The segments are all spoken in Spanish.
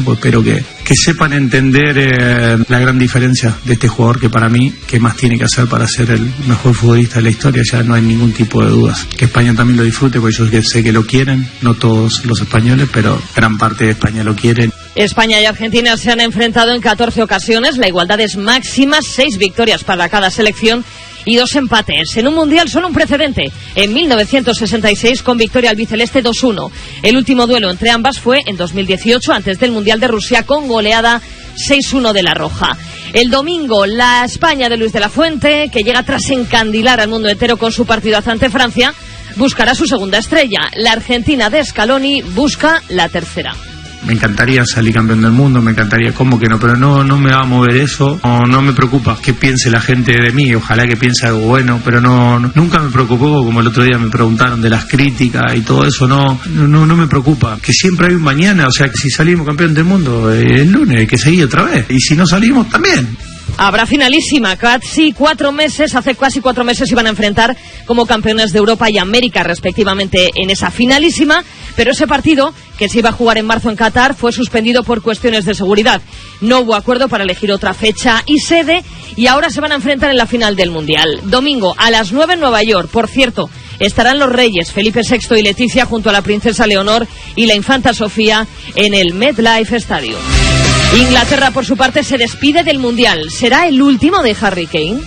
tiempo. Espero que sepan entender la gran diferencia de este jugador, que para mí, que más tiene que hacer para ser el mejor futbolista de la historia, ya no hay ningún tipo de dudas. Que España también lo disfrute, porque yo sé que lo quieren, no todos los españoles, pero gran parte de España lo quieren. España y Argentina se han enfrentado en 14 ocasiones, la igualdad es máxima, 6 victorias para cada selección y 2 empates. En un mundial solo un precedente, en 1966 con victoria albiceleste 2-1. El último duelo entre ambas fue en 2018, antes del Mundial de Rusia, con goleada 6-1 de la Roja. El domingo, la España de Luis de la Fuente, que llega tras encandilar al mundo entero con su partidazo ante Francia, buscará su segunda estrella. La Argentina de Scaloni busca la tercera. Me encantaría salir campeón del mundo, me encantaría, ¿cómo que no? Pero no me va a mover eso, no me preocupa que piense la gente de mí, ojalá que piense algo bueno, pero nunca me preocupó, como el otro día me preguntaron de las críticas y todo eso, no me preocupa, que siempre hay un mañana, o sea, que si salimos campeón del mundo el lunes hay que seguir otra vez, y si no salimos también. Habrá finalísima, hace casi 4 meses iban a enfrentar como campeones de Europa y América respectivamente en esa finalísima, pero ese partido, que se iba a jugar en marzo en Qatar, fue suspendido por cuestiones de seguridad. No hubo acuerdo para elegir otra fecha y sede, y ahora se van a enfrentar en la final del Mundial. Domingo a las 9 en Nueva York. Por cierto, estarán los reyes Felipe VI y Leticia junto a la princesa Leonor y la infanta Sofía en el MetLife Stadium. Inglaterra, por su parte, se despide del Mundial. ¿Será el último de Harry Kane?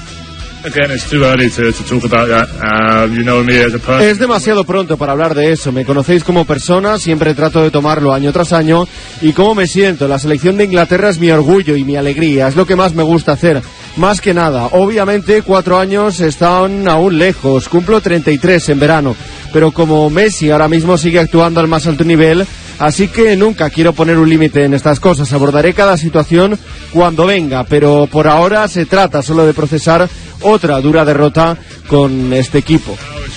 Es demasiado pronto para hablar de eso. Me conocéis como persona, siempre trato de tomarlo año tras año. Y cómo me siento, la selección de Inglaterra es mi orgullo y mi alegría. Es lo que más me gusta hacer, más que nada. Obviamente 4 años están aún lejos. Cumplo 33 en verano. Pero como Messi ahora mismo sigue actuando al más alto nivel, así que nunca quiero poner un límite en estas cosas. Abordaré cada situación cuando venga, pero por ahora se trata solo de procesar otra dura derrota con este equipo.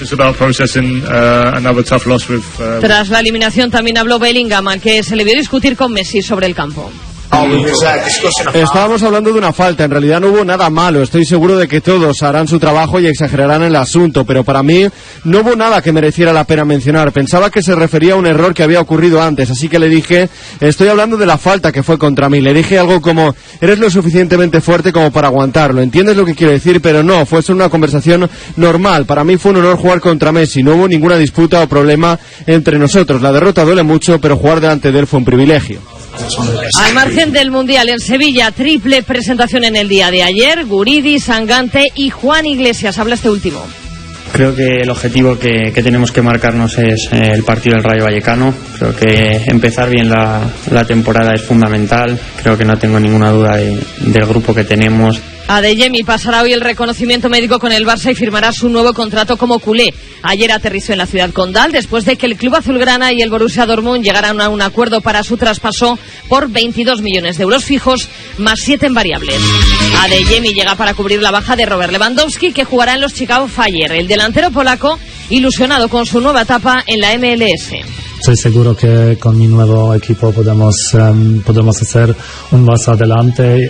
Tras la eliminación también habló Bellingham, al que se le vio discutir con Messi sobre el campo. Estábamos hablando de una falta, en realidad no hubo nada malo, estoy seguro de que todos harán su trabajo y exagerarán el asunto, pero para mí no hubo nada que mereciera la pena mencionar. Pensaba que se refería a un error que había ocurrido antes, así que le dije, estoy hablando de la falta que fue contra mí. Le dije algo como, eres lo suficientemente fuerte como para aguantarlo, ¿entiendes lo que quiero decir? Pero no, fue solo una conversación normal. Para mí fue un honor jugar contra Messi, no hubo ninguna disputa o problema entre nosotros. La derrota duele mucho, pero jugar delante de él fue un privilegio. Al margen del Mundial, en Sevilla, triple presentación en el día de ayer. Guridi, Sangante y Juan Iglesias. Habla este último. Creo que el objetivo que tenemos que marcarnos es el partido del Rayo Vallecano. Creo que empezar bien la temporada es fundamental. Creo que no tengo ninguna duda del grupo que tenemos. Adeyemi pasará hoy el reconocimiento médico con el Barça y firmará su nuevo contrato como culé. Ayer aterrizó en la ciudad condal después de que el club azulgrana y el Borussia Dortmund llegaran a un acuerdo para su traspaso por 22 millones de euros fijos más 7 en variables. Adeyemi llega para cubrir la baja de Robert Lewandowski, que jugará en los Chicago Fire. El delantero polaco, ilusionado con su nueva etapa en la MLS. Estoy seguro que con mi nuevo equipo podemos hacer un paso adelante.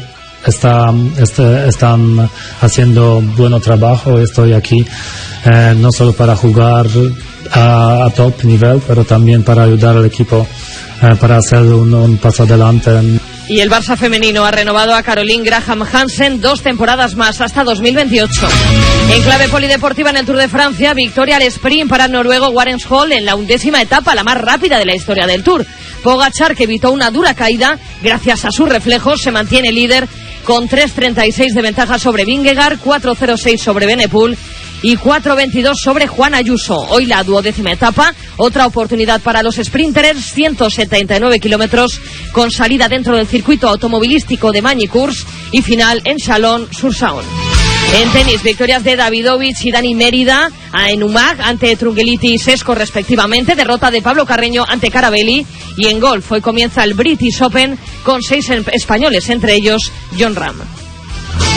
Están haciendo buen trabajo. Estoy aquí no solo para jugar a top nivel, pero también para ayudar al equipo para hacer un paso adelante. Y el Barça femenino ha renovado a Caroline Graham Hansen 2 temporadas más, hasta 2028. En clave polideportiva, en el Tour de Francia, victoria al sprint para el noruego Warens Hall en la 11ª etapa, la más rápida de la historia del Tour. Pogačar, que evitó una dura caída, gracias a sus reflejos, se mantiene líder con 3.36 de ventaja sobre Vingegaard, 4.06 sobre Benepul y 4.22 sobre Juan Ayuso. Hoy la 12ª etapa, otra oportunidad para los sprinters, 179 kilómetros con salida dentro del circuito automovilístico de Magny-Cours y final en Chalon-sur-Saône. En tenis, victorias de Davidovich y Dani Mérida en Umag ante Trungeliti y Sesco respectivamente, derrota de Pablo Carreño ante Carabelli, y en golf hoy comienza el British Open con 6 españoles, entre ellos Jon Rahm.